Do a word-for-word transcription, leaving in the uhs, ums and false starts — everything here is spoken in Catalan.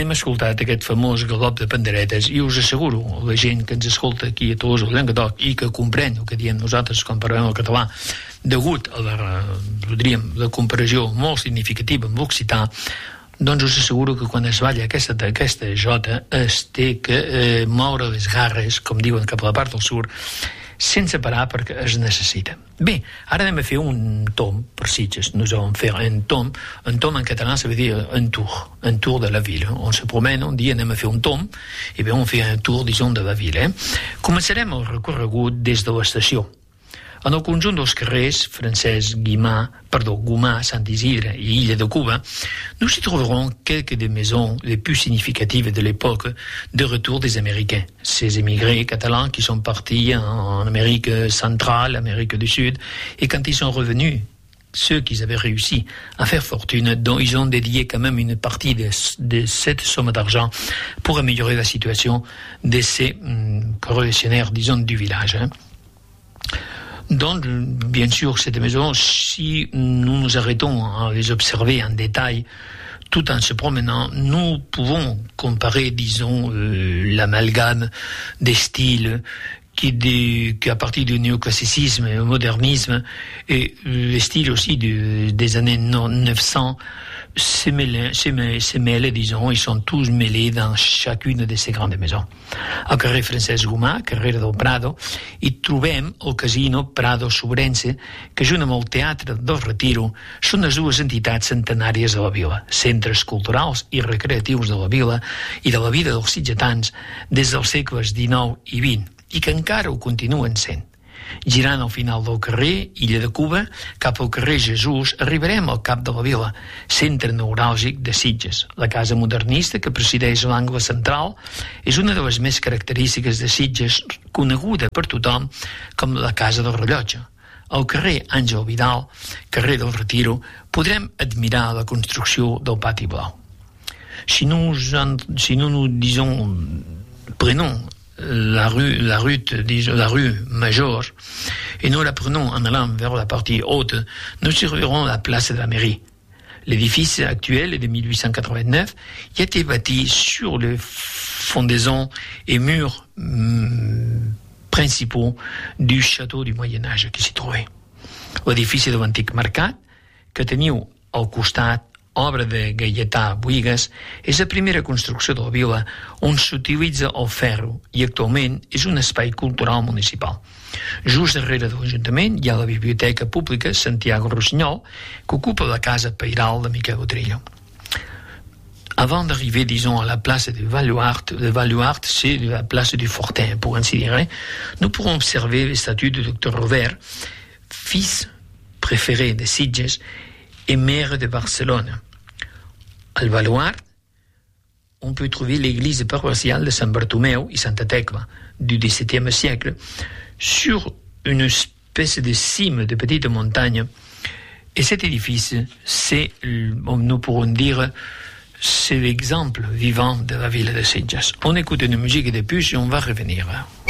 hem escoltat aquest famós galop de panderetes i us asseguro, la gent que ens escolta aquí a Tolosa, al Llenguadoc, i que comprèn el que diem nosaltres quan parlem el català, degut a la, diríem, la comparació molt significativa amb l'occità, doncs us asseguro que quan es balla aquesta, aquesta jota es té que eh, moure les garres, com diuen cap a la part del sud, sense parar perquè es necessita. Bé, ara anem a fer un tom per Sitges. Nous allons faire un tom. Un tom en català ça veut dire un tour, un tour de la ville. On se promène, on dit anem a fer un tom, i bé, on fait un tour, disons, de la ville. Eh? Començarem el recorregut des de l'estació. En el conjunt dels carrers, Francesc, Guimà, pardon, Gomà, Sant Isidre et Illa de Cuba, nous y trouverons quelques des maisons les plus significatives de l'époque de retour des Américains. Ces émigrés catalans qui sont partis en Amérique centrale, Amérique du Sud, et quand ils sont revenus, ceux qui avaient réussi à faire fortune, dont ils ont dédié quand même une partie de, de cette somme d'argent pour améliorer la situation de ces hum, corréligionnaires, disons, du village. Hein. Donc, bien sûr, cette maison, si nous nous arrêtons à les observer en détail, tout en se promenant, nous pouvons comparer, disons, euh, l'amalgame des styles qui, des, qui, à partir du néoclassicisme et au modernisme, et les styles aussi du, des années neuf cents, se mêlent, se, mêlent, se mêlent, disons, ils sont tous mêlés dans chacune de ces grandes maisons. Al carrer Francesc Gomà, carrer del Prado, hi trobem el casino Prado Sobrense, que junt amb el Teatre del Retiro són les dues entitats centenàries de la vila, centres culturals i recreatius de la vila i de la vida dels sitgetans des dels segles dinou i vint, i que encara ho continuen sent. Girant al final del carrer Illa de Cuba, cap al carrer Jesús, arribarem al cap de la vila, centre neuràlgic de Sitges. La casa modernista que presideix l'angle central és una de les més característiques de Sitges, coneguda per tothom com la Casa del Rellotge. Al carrer Àngel Vidal, carrer del Retiro, podrem admirar la construcció del Pati Blau. Si nous, si nous, nous disons, prenons La rue, la rue, disons, la rue Major, et nous la prenons en allant vers la partie haute, nous surveillerons la place de la mairie. L'édifice actuel est de mille huit cent quatre-vingt-neuf, il a été bâti sur les fondaisons et murs hum, principaux du château du Moyen-Âge qui s'y trouvait. L'edifici de l'antic mercat, que teniu al costat, obra de Gaietà Buigas, és la primera construcció de la vila on s'utilitza el ferro i actualment és un espai cultural municipal. Just darrere de l'Ajuntament hi ha la Biblioteca Pública Santiago Rossinyol, que ocupa la casa pairal de Miquel Utrillo. Avant d'arriver, disons, à la place du Valuart, le Valuart, c'est la place du Fortin, pour ainsi dire, nous pourrons observer les statues du docteur Robert, fils préféré de Sitges et maire de Barcelone. Al Valuart, on peut trouver l'église paroissiale de Saint Bartomeu et Santa Tecla du dix-septième siècle sur une espèce de cime de petite montagne. Et cet édifice, c'est, nous pourrons dire, c'est l'exemple vivant de la ville de Sitges. On écoute une musique de plus et on va revenir.